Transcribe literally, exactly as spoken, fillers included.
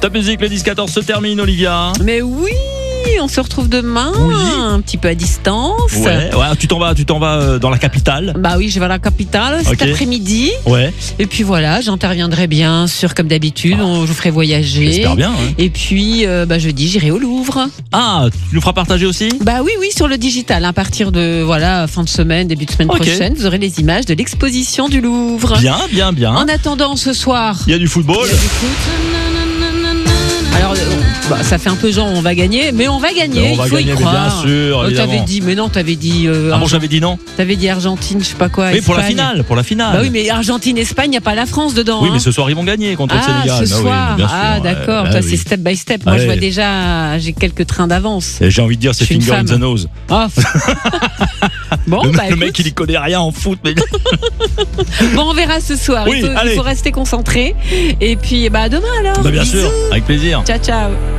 Top Music, le dix quatorze se termine, Olivia. Mais oui, on se retrouve demain, Oui. un petit peu à distance. Ouais, ouais, tu t'en vas, tu t'en vas euh, dans la capitale. Bah oui, je vais à la capitale cet Ok. après-midi. Ouais, Et puis voilà, j'interviendrai bien sûr comme d'habitude, on, je vous ferai voyager. j'espère bien. hein. Et puis euh, bah, jeudi, j'irai au Louvre. Ah, tu nous feras partager aussi? Bah oui, oui, sur le digital. À partir de voilà fin de semaine, début de semaine Ok. prochaine, vous aurez les images de l'exposition du Louvre. Bien, bien, bien. En attendant, ce soir, Il y a du football. il y a du foot. Alors, euh, bah, ça fait un peu genre on va gagner, mais on va gagner. Mais on il va faut gagner, y mais croire. bien sûr, Oh, évidemment. t'avais dit, mais non, t'avais dit. Euh, Ah bon, Argent- j'avais dit non. T'avais dit Argentine, je sais pas quoi. Oui, pour la Espagne. finale, pour la finale. Bah oui, mais Argentine, Espagne, il n'y a pas la France dedans. Oui, hein. mais ce soir ils vont gagner contre le Ah, Sénégal. ce Bah oui, soir. bien sûr, ah, ouais. d'accord. Bah Toi, oui. c'est step by step. Moi, Ouais. je vois déjà, j'ai quelques trains d'avance. Et j'ai envie de dire, c'est Je suis une finger in femme. the nose. Ah. bon, le bah, le mec, écoute. il y connaît rien en foot, mais bon, on verra ce soir. Oui, il, faut, il allez. faut rester concentré. Et puis, bah, à demain alors. bah, bien Bisous. sûr, avec plaisir. Ciao, ciao.